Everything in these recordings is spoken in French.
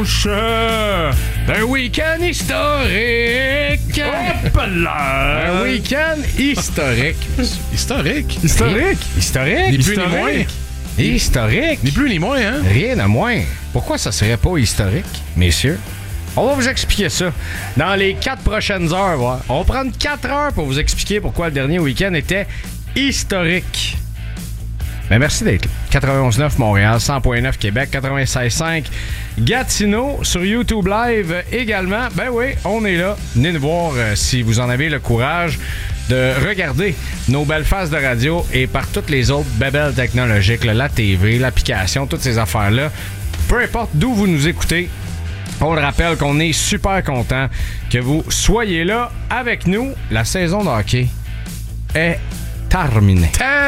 dimanche d'un week-end historique. Un week-end historique. Historique. Historique. Ni plus ni moins. Historique. Ni plus ni moins, hein? Rien à moins. Pourquoi ça serait pas historique, messieurs? On va vous expliquer ça dans les 4 prochaines heures. Ouais. On va prendre 4 heures pour vous expliquer pourquoi le dernier week-end était historique. Ben merci d'être là. 91.9 Montréal, 100.9 Québec, 96.5 Gatineau, sur YouTube Live également. Ben oui, on est là. Venez nous voir si vous en avez le courage de regarder nos belles faces de radio et par toutes les autres bébelles technologiques, là, la TV, l'application, toutes ces affaires-là. Peu importe d'où vous nous écoutez, on le rappelle qu'on est super content que vous soyez là avec nous. La saison de hockey est terminée.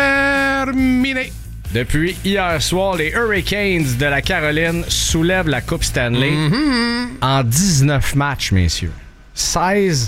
Depuis hier soir, les Hurricanes de la Caroline soulèvent la Coupe Stanley en 19 matchs, messieurs. 16-3.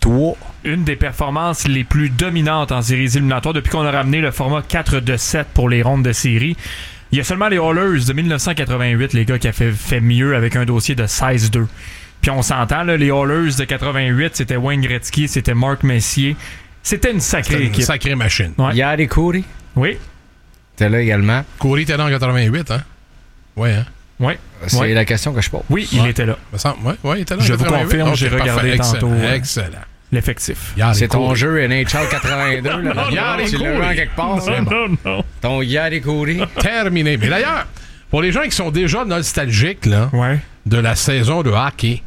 Une des performances les plus dominantes en séries éliminatoires depuis qu'on a ramené le format 4-7 pour les rondes de série. Il y a seulement les Oilers de 1988, les gars, qui a fait mieux avec un dossier de 16-2. Puis on s'entend, là, les Oilers de 88, c'était Wayne Gretzky, c'était Mark Messier. C'était une sacrée équipe. Une sacrée machine. Ouais. Yari Coury. Oui. T'es là également. Coury était là en 88, hein? Ouais, hein? Oui. C'est la question que je pose. Oui, il était là. Oui, il était là en 88. Je vous confirme, j'ai regardé tantôt. Excellent. L'effectif. C'est ton jeu NHL 82, là. Tu l'as joué en quelque part. Non. Ton Yari Coury. Terminé. Mais d'ailleurs, pour les gens qui sont déjà nostalgiques là, de la saison de hockey,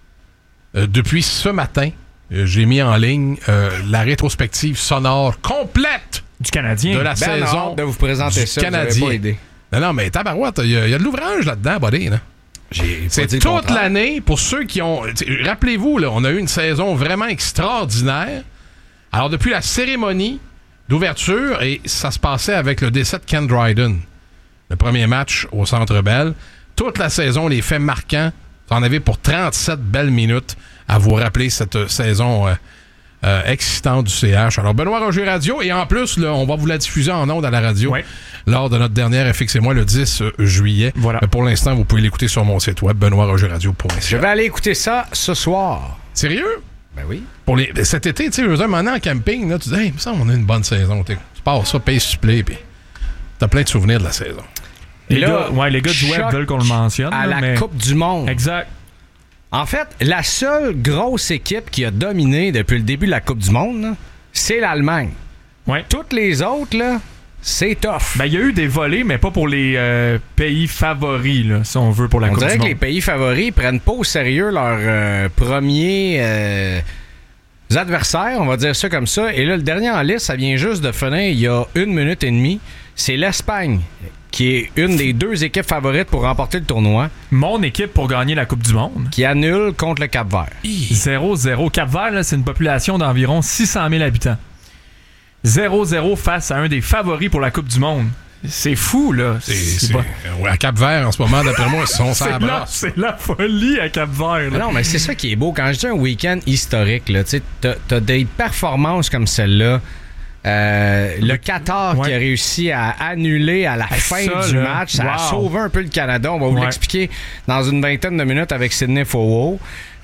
depuis ce matin, j'ai mis en ligne la rétrospective sonore complète du Canadien. De la saison hâte de vous présenter ça. Canadien. Pas idée. Non, mais tabarouette, il y a de l'ouvrage là-dedans, buddy. Là. C'est toute l'année, pour ceux qui ont... Rappelez-vous, là, on a eu une saison vraiment extraordinaire. Alors, depuis la cérémonie d'ouverture, et ça se passait avec le décès de Ken Dryden, le premier match au Centre Bell, toute la saison, les faits marquants, vous en avez pour 37 belles minutes à vous rappeler cette saison excitante du CH. Alors, Benoît Roger Radio, et en plus, là, on va vous la diffuser en ondes à la radio lors de notre dernière FX et moi le 10 juillet. Voilà. Mais pour l'instant, vous pouvez l'écouter sur mon site web, benoîtrogerradio.ca. Je vais aller écouter ça ce soir. Sérieux? Ben oui. Pour cet été, tu sais, un moment en camping, là, tu dis, hey, il me semble qu'on a une bonne saison. Tu pars ça, paye supplé, puis t'as plein de souvenirs de la saison. Et là, les gars du web veulent qu'on le mentionne. À la Coupe du Monde. Exact. En fait, la seule grosse équipe qui a dominé depuis le début de la Coupe du Monde, là, c'est l'Allemagne. Ouais. Toutes les autres, là, c'est tough. Ben, il y a eu des volées, mais pas pour les pays favoris, là, si on veut, pour la Coupe du Monde. On dirait que les pays favoris prennent pas au sérieux leurs premiers adversaires, on va dire ça comme ça. Et là, le dernier en liste, ça vient juste de finir il y a 1 minute et demie. C'est l'Espagne, qui est une des 2 équipes favorites pour remporter le tournoi. Mon équipe pour gagner la Coupe du Monde. Qui annule contre le Cap-Vert. 0-0. Cap-Vert, là, c'est une population d'environ 600 000 habitants. 0-0 face à un des favoris pour la Coupe du Monde. C'est fou, là. À Cap-Vert, en ce moment, d'après moi, ils sont sur la brasse. C'est la folie à Cap-Vert. Non, mais c'est ça qui est beau. Quand je dis un week-end historique, là, t'as des performances comme celle-là. Le Qatar qui a réussi à annuler à la fin du match, ça a sauvé un peu le Canada. On va vous l'expliquer dans une vingtaine de minutes avec Sidney Fowo.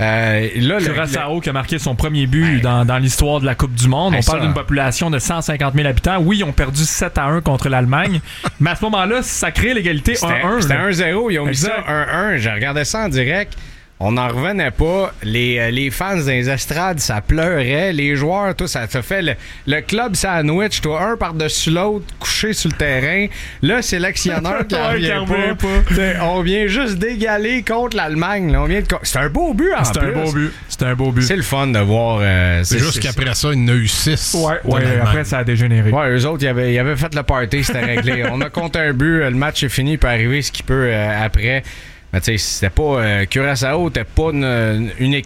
Curaçao qui a marqué son premier but dans l'histoire de la Coupe du Monde. On parle d'une population de 150 000 habitants. Oui, ils ont perdu 7-1 contre l'Allemagne. Mais à ce moment-là, ça crée l'égalité 1-1. C'était 1-0. Ils ont mis ça 1-1. J'ai regardé ça en direct. On n'en revenait pas. Les fans des estrades, ça pleurait. Les joueurs, tout ça fait le club sandwich, toi, un par-dessus l'autre, couché sur le terrain. Le sélectionneur qui en revient pas. On vient juste d'égaler contre l'Allemagne. Là. C'est un beau but, en plus. C'est un beau but. C'est le fun de voir. C'est juste qu'après ça, il y en a eu 6. Ouais, après, ça a dégénéré. Ouais, eux autres, ils avaient fait le party, c'était réglé. On a compté un but, le match est fini, il peut arriver ce qu'il peut après. Mais tu sais, c'était pas... Curaçao, c'était pas une équipe